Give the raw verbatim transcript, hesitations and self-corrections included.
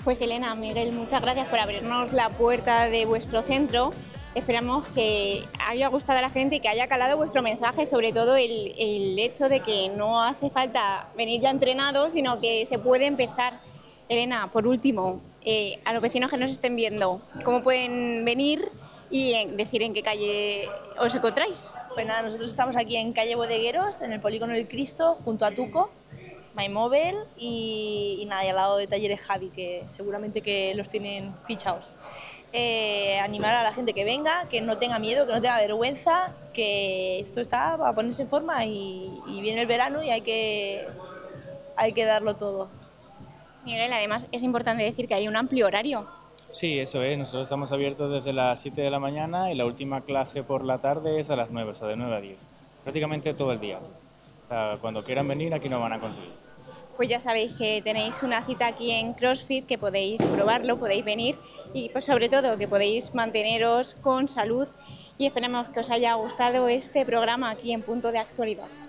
Pues Elena, Miguel, muchas gracias por abrirnos la puerta de vuestro centro. Esperamos que haya gustado a la gente y que haya calado vuestro mensaje, sobre todo el, el hecho de que no hace falta venir ya entrenado, sino que se puede empezar. Elena, por último, eh, a los vecinos que nos estén viendo, ¿cómo pueden venir y en, decir en qué calle os encontráis? Pues nada, nosotros estamos aquí en calle Bodegueros, en el Polígono del Cristo, junto a Tuco, MyMobile y, y nada, y al lado de Talleres Javi, que seguramente que los tienen fichados. Eh, animar a la gente que venga, que no tenga miedo, que no tenga vergüenza, que esto está para ponerse en forma y, y viene el verano y hay que, hay que darlo todo. Miguel, además es importante decir que hay un amplio horario. Sí, eso es. Nosotros estamos abiertos desde las siete de la mañana y la última clase por la tarde es a las nueve, o sea, de nueve a diez. Prácticamente todo el día. O sea, cuando quieran venir aquí nos van a conseguir. Pues ya sabéis que tenéis una cita aquí en CrossFit, que podéis probarlo, podéis venir y pues sobre todo que podéis manteneros con salud, y esperemos que os haya gustado este programa aquí en Punto de Actualidad.